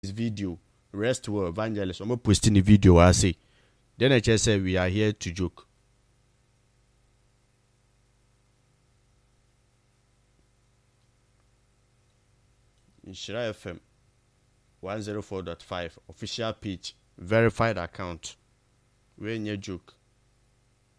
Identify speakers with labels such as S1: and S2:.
S1: video rest well evangelist I'm posting the video I say then I just say we are here to joke. Nhyira FM 104.5 official page verified account. We ain't joke.